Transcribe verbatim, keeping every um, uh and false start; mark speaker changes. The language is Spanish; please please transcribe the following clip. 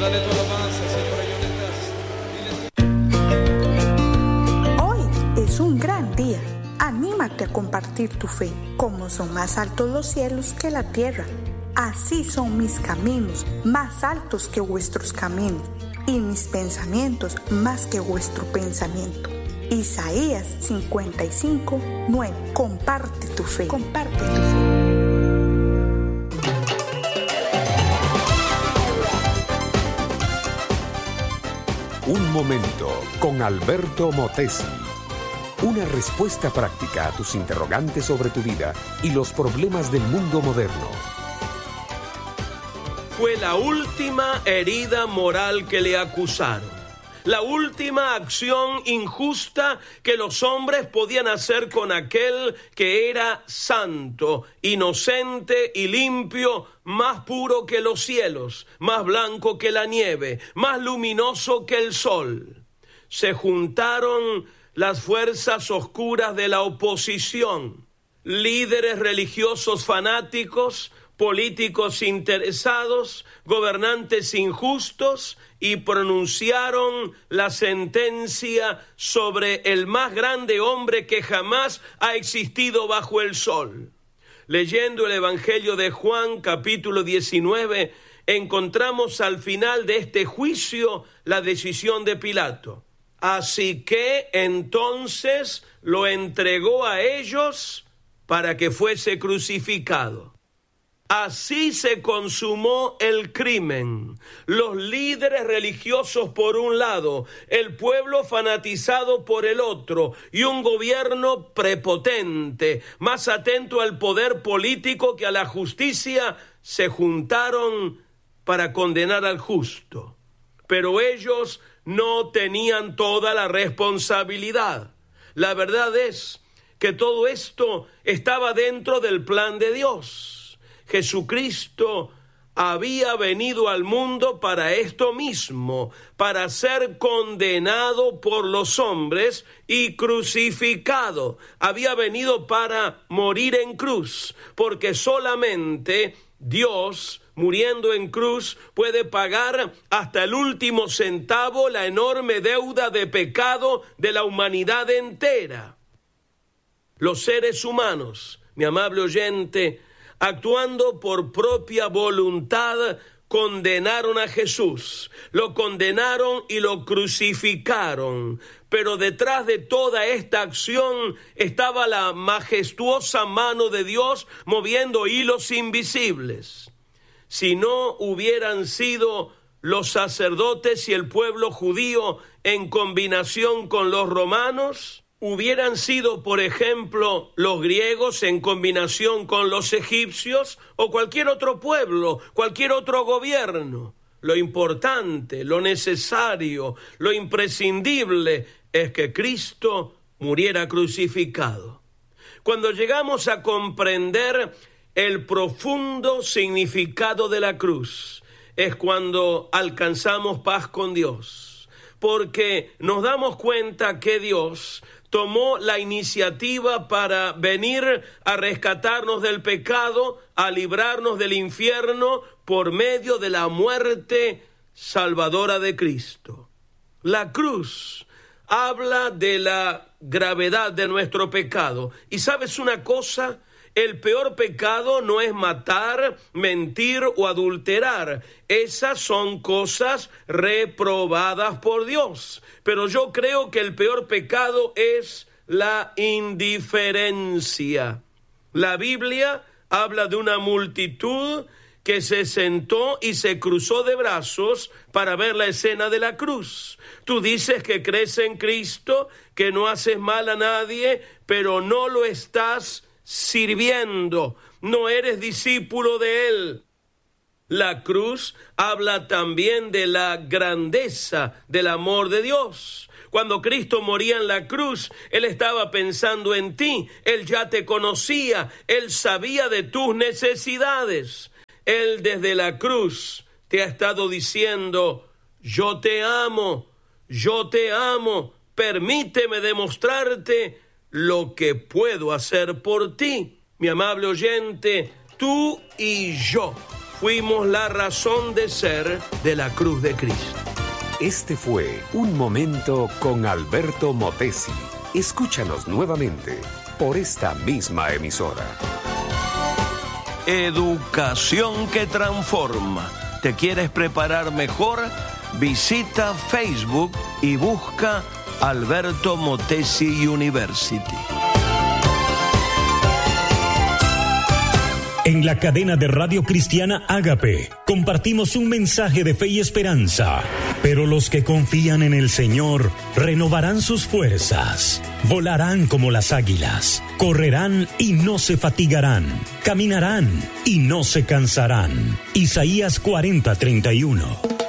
Speaker 1: dale tu alabanza, Señor, ahí estás.
Speaker 2: Hoy es un gran día. Anímate a compartir tu fe. Como son más altos los cielos que la tierra, así son mis caminos, más altos que vuestros caminos, y mis pensamientos más que vuestro pensamiento. Isaías cincuenta y cinco, nueve. Comparte tu fe. Comparte tu fe.
Speaker 3: Un momento con Alberto Motesi. Una respuesta práctica a tus interrogantes sobre tu vida y los problemas del mundo moderno.
Speaker 4: Fue la última herida moral que le acusaron. La última acción injusta que los hombres podían hacer con aquel que era santo, inocente y limpio, más puro que los cielos, más blanco que la nieve, más luminoso que el sol. Se juntaron las fuerzas oscuras de la oposición, líderes religiosos fanáticos, políticos interesados, gobernantes injustos, y pronunciaron la sentencia sobre el más grande hombre que jamás ha existido bajo el sol. Leyendo el Evangelio de Juan, capítulo diecinueve, encontramos al final de este juicio la decisión de Pilato. Así que entonces lo entregó a ellos para que fuese crucificado. Así se consumó el crimen. Los líderes religiosos por un lado, el pueblo fanatizado por el otro, y un gobierno prepotente, más atento al poder político que a la justicia, se juntaron para condenar al justo. Pero ellos no tenían toda la responsabilidad. La verdad es que todo esto estaba dentro del plan de Dios. Jesucristo había venido al mundo para esto mismo, para ser condenado por los hombres y crucificado. Había venido para morir en cruz, porque solamente Dios, muriendo en cruz, puede pagar hasta el último centavo la enorme deuda de pecado de la humanidad entera. Los seres humanos, mi amable oyente, actuando por propia voluntad, condenaron a Jesús, lo condenaron y lo crucificaron. Pero detrás de toda esta acción estaba la majestuosa mano de Dios moviendo hilos invisibles. Si no hubieran sido los sacerdotes y el pueblo judío en combinación con los romanos, hubieran sido, por ejemplo, los griegos en combinación con los egipcios o cualquier otro pueblo, cualquier otro gobierno. Lo importante, lo necesario, lo imprescindible es que Cristo muriera crucificado. Cuando llegamos a comprender el profundo significado de la cruz, es cuando alcanzamos paz con Dios, porque nos damos cuenta que Dios tomó la iniciativa para venir a rescatarnos del pecado, a librarnos del infierno por medio de la muerte salvadora de Cristo. La cruz habla de la gravedad de nuestro pecado. ¿Y sabes una cosa? El peor pecado no es matar, mentir o adulterar. Esas son cosas reprobadas por Dios. Pero yo creo que el peor pecado es la indiferencia. La Biblia habla de una multitud que se sentó y se cruzó de brazos para ver la escena de la cruz. Tú dices que crees en Cristo, que no haces mal a nadie, pero no lo estás sirviendo, no eres discípulo de Él. La cruz habla también de la grandeza del amor de Dios. Cuando Cristo moría en la cruz, Él estaba pensando en ti, Él ya te conocía, Él sabía de tus necesidades. Él desde la cruz te ha estado diciendo: yo te amo, yo te amo, permíteme demostrarte lo que puedo hacer por ti. Mi amable oyente, tú y yo fuimos la razón de ser de la cruz de Cristo.
Speaker 3: Este fue Un Momento con Alberto Motesi. Escúchanos nuevamente por esta misma emisora.
Speaker 4: Educación que transforma. ¿Te quieres preparar mejor? Visita Facebook y busca Alberto Motesi University.
Speaker 5: En la cadena de Radio Cristiana Ágape compartimos un mensaje de fe y esperanza. Pero los que confían en el Señor renovarán sus fuerzas, volarán como las águilas, correrán y no se fatigarán, caminarán y no se cansarán. Isaías cuarenta, treinta y uno.